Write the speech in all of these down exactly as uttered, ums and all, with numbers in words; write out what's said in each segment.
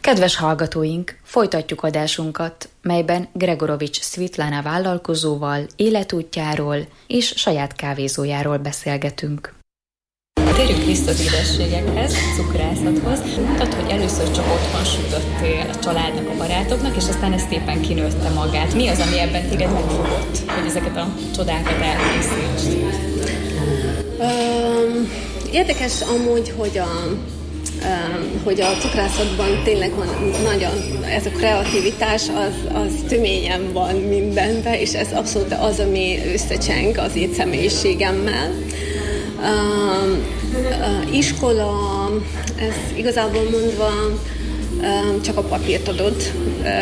Kedves hallgatóink, folytatjuk adásunkat, melyben Gregorovics Szvitlana vállalkozóval, életútjáról és saját kávézójáról beszélgetünk. Térjünk vissza az édességekhez, a cukrászathoz. Mondtad, hogy először csak otthon sütöttél a családnak, a barátoknak, és aztán ez szépen kinőtte magát. Mi az, ami ebben téged megfogott, hogy ezeket a csodákat elkészítsd? Um, érdekes amúgy, hogy a hogy a cukrászatban tényleg van nagyon, ez a kreativitás, az, az töményen van mindenben, és ez abszolút az, ami összecseng az én személyiségemmel. Uh, uh, iskola, ez igazából mondva uh, csak a papírt adott,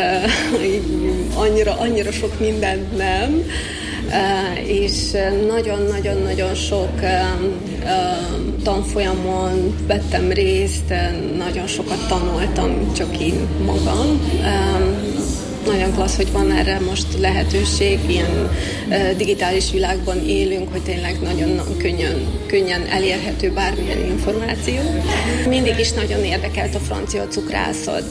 uh, annyira, annyira sok mindent nem. Uh, és nagyon-nagyon-nagyon sok uh, uh, tanfolyamon vettem részt, uh, nagyon sokat tanultam csak én magam. Uh, nagyon klassz, hogy van erre most lehetőség, ilyen uh, digitális világban élünk, hogy tényleg nagyon könnyen, könnyen elérhető bármilyen információ. Mindig is nagyon érdekelt a francia cukrászat.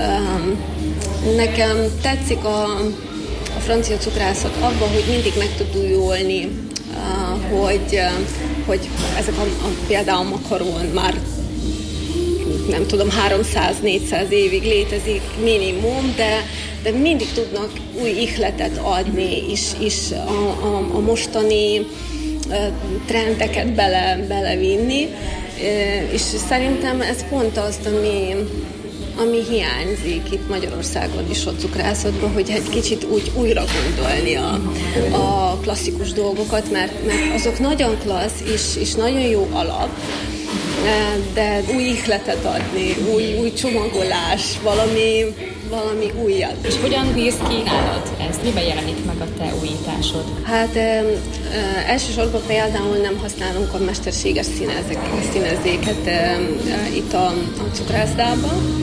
Uh, nekem tetszik a a francia cukrászat abban, hogy mindig meg tud újulni, hogy, hogy ezek a, a, például a makaron már nem tudom, háromszáz-négyszáz évig létezik minimum, de, de mindig tudnak új ihletet adni, és, és a, a, a mostani trendeket bele, belevinni, és szerintem ez pont azt, ami ami hiányzik itt Magyarországon is a cukrászatban, hogy egy kicsit úgy újra gondolni a, a klasszikus dolgokat, mert, mert azok nagyon klassz és, és nagyon jó alap, de új ihletet adni, új, új csomagolás, valami, valami újat. És hogyan néz ki nálad ez? Miben jelenik meg a te újításod? Hát e, e, elsősorban például nem használunk a mesterséges színezek, színezéket e, e, itt a, a cukrászdában.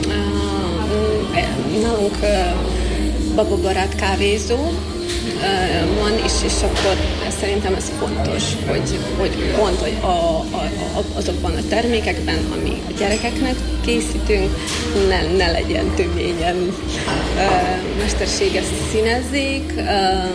E, nálunk e, bababarát kávézó e, van, és, és akkor szerintem ez fontos, hogy, hogy pont hogy a, a, a, azokban a termékekben, ami a gyerekeknek készítünk, ne, ne legyen töményen e, mesterséges színezzék. E,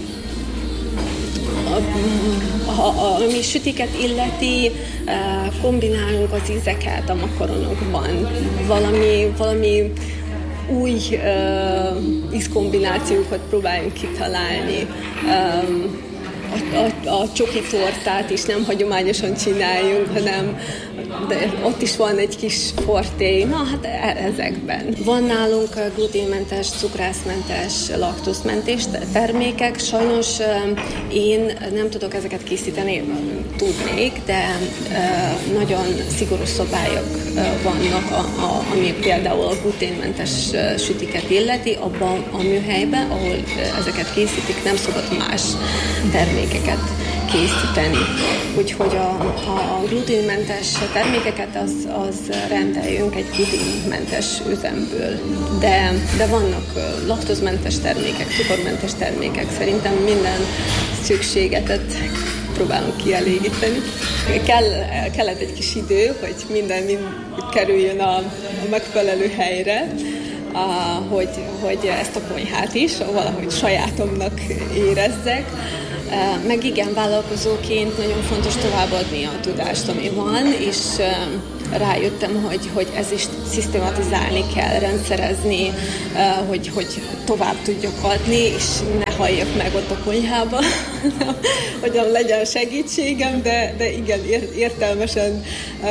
a, a, ami sütiket illeti, e, kombinálunk az ízeket a makaronokban, valami, valami új uh, ízkombinációkat próbáljunk kitalálni. Um, a, a, a csoki tortát is nem hagyományosan csináljunk, hanem de ott is van egy kis forté, na hát ezekben. Van nálunk gluténmentes, cukrászmentes, laktózmentes termékek. Sajnos én nem tudok ezeket készíteni, tudnék, de nagyon szigorú szabályok vannak, a, a, ami például a gluténmentes sütiket illeti, abban a műhelyben, ahol ezeket készítik, nem szabad más termékeket készíteni. Úgyhogy a, a gluténmentes termékeket az, az rendeljünk egy gluténmentes üzemből. De, de vannak laktózmentes termékek, cukormentes termékek. Szerintem minden szükségetet próbálunk kielégíteni. Kell, kellett egy kis idő, hogy minden mind kerüljön a, a megfelelő helyre, a, hogy, hogy ezt a konyhát is valahogy sajátomnak érezzek. Meg igen, vállalkozóként nagyon fontos továbbadni a tudást, ami van, és rájöttem, hogy, hogy ez is szisztematizálni kell, rendszerezni, hogy, hogy tovább tudjak adni, és ne halljak meg ott a konyhába, hogyan legyen segítségem, de, de igen, értelmesen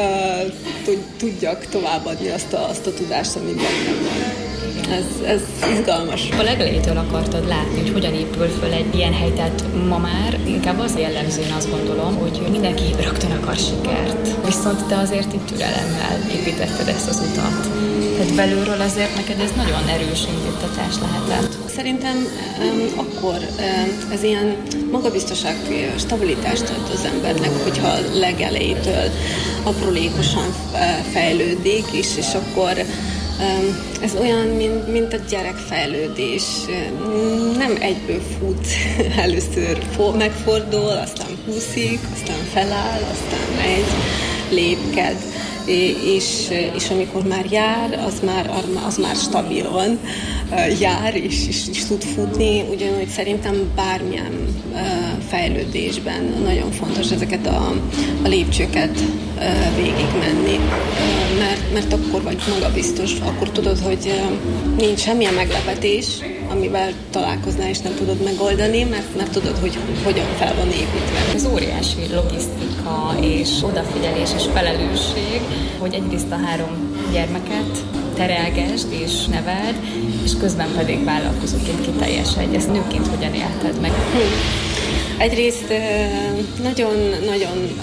tudjak továbbadni azt a, azt a tudást, ami bennem van. Ez, ez izgalmas. A legelejétől akartad látni, hogy hogyan épül föl egy ilyen hely, tehát ma már inkább az jellemző, én azt gondolom, hogy mindenki rögtön akar sikert. Viszont te azért itt türelemmel építetted ezt az utat. Tehát belülről azért neked ez nagyon erős indítatás lehetett. Szerintem um, akkor um, ez ilyen magabiztosság, stabilitást ad az embernek, hogyha legelejétől aprólékosan fejlődik, és, és akkor ez olyan, mint, mint a gyerekfejlődés. Nem egyből fut, először megfordul, aztán húszik, aztán feláll, aztán megy, lépked. és, és amikor már jár, az már, az már stabilan jár, és, és, és tud futni, ugyanúgy szerintem bármilyen fejlődésben nagyon fontos ezeket a, a lépcsőket végigmenni, mert, mert akkor vagy magabiztos, akkor tudod, hogy nincs semmilyen meglepetés, amivel találkoznál és nem tudod megoldani, mert, mert tudod, hogy hogyan fel van építve. Az óriási logisztika és odafigyelés és felelősség, hogy egyrészt a három gyermeket terelgesd és neveld, és közben pedig vállalkozóként kiteljesedj. Ezt nőként hogyan élted meg? Hm. Egyrészt nagyon-nagyon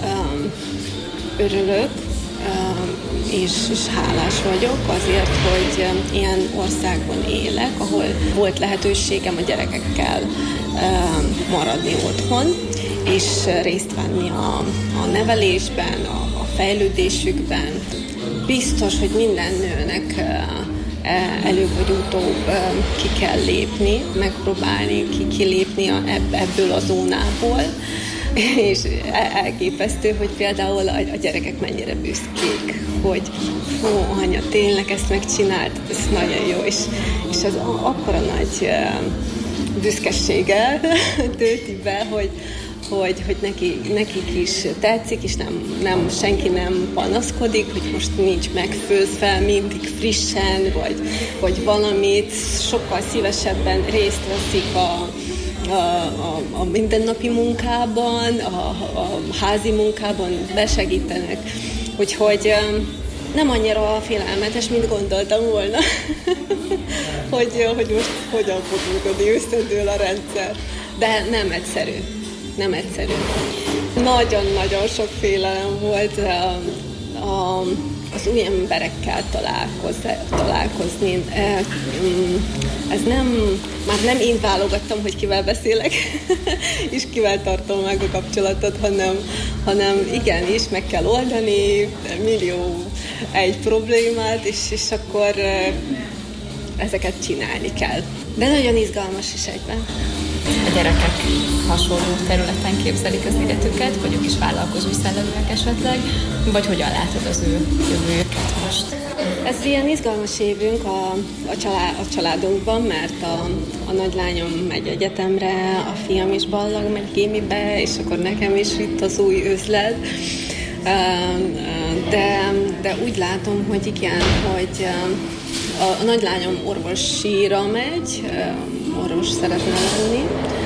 örülök, és, és hálás vagyok azért, hogy ilyen országban élek, ahol volt lehetőségem a gyerekekkel maradni otthon, és részt venni a, a nevelésben, a, a fejlődésükben. Biztos, hogy minden nőnek előbb vagy utóbb ki kell lépni, megpróbálni ki, kilépni a, ebből a zónából, és elképesztő, hogy például a, a gyerekek mennyire büszkék, hogy fú, anya, tényleg ezt megcsináltad, ez nagyon jó, és, és az akkora nagy büszkeséggel tölti be, hogy hogy, hogy neki, nekik is tetszik, és nem, nem, senki nem panaszkodik, hogy most nincs megfőzve, mindig frissen, vagy, vagy valamit, sokkal szívesebben részt veszik a, a, a, a mindennapi munkában, a, a házi munkában, besegítenek. Úgyhogy nem annyira félelmetes, mint gondoltam volna, hogy, hogy most hogyan fog működni, összedől a rendszer. De nem egyszerű. Nem egyszerű. Nagyon-nagyon sok félelem volt a, a, az új emberekkel találkozni, találkozni. Ez nem, már nem én válogattam, hogy kivel beszélek, és kivel tartom meg a kapcsolatot, hanem, hanem igenis meg kell oldani millió egy problémát, és, és akkor ezeket csinálni kell. De nagyon izgalmas is egyben. A gyerekek hasonló területen képzelik az életüket, vagy ők is vállalkozói szelleműek esetleg, vagy hogyan látod az ő jövőjüket most? Ez ilyen izgalmas évünk a, a, család, a családunkban, mert a, a nagylányom megy egyetemre, a fiam is ballag megy gémibe, és akkor nekem is itt az új üzlet. De, de úgy látom, hogy igen, hogy a, a nagylányom orvosira megy, orvos szeretne lenni.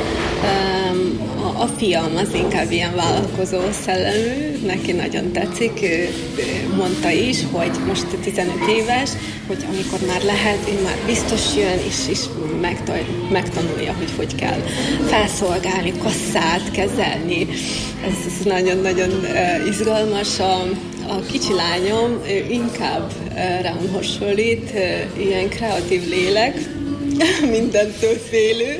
A, a fiam az inkább ilyen vállalkozó szellemű, neki nagyon tetszik, ő, ő mondta is, hogy most tizenöt éves, hogy amikor már lehet, ő már biztos jön, és, és megtanulja, hogy hogy kell felszolgálni, kasszát kezelni. Ez, ez nagyon-nagyon izgalmas. A, a kicsi lányom inkább rám hasonlít, ilyen kreatív lélek, mindentől félő.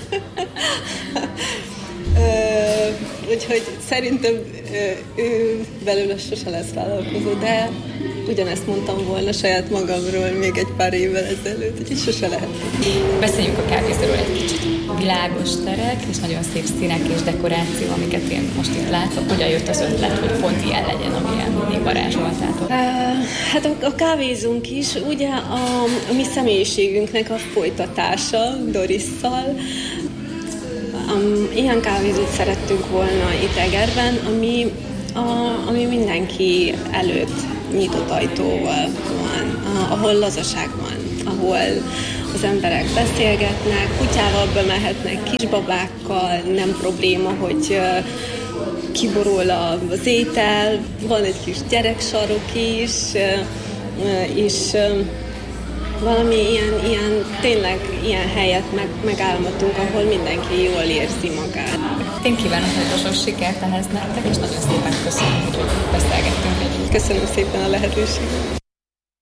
uh, úgyhogy szerintem uh, ő belőle sose lesz vállalkozó, de ugyanezt mondtam volna saját magamról még egy pár évvel ezelőtt, úgyhogy sose lehet. Beszéljünk a kávézóról egy kicsit. Világos terek, és nagyon szép színek és dekoráció, amiket én most itt látok. Hogyan jött az ötlet, hogy pont ilyen legyen, amilyen mindig varázsoltátok? Uh, hát a, a kávézónk is ugye a, a mi személyiségünknek a folytatása Dorisszal. Um, ilyen kávézót szerettünk volna itt Egerben, ami, a, ami mindenki előtt nyitott ajtóval van, a, ahol lazaság van, ahol az emberek beszélgetnek, kutyával bemehetnek, kisbabákkal, nem probléma, hogy uh, kiborul az étel, van egy kis gyereksarok is, uh, és uh, valami ilyen, ilyen, tényleg ilyen helyet meg, megálmodtunk, ahol mindenki jól érzi magát. Én kívánok nagyon sok sikert ehhez nektek, és nagyon szépen köszönöm, hogy beszélgettünk együtt. Köszönöm szépen a lehetőséget.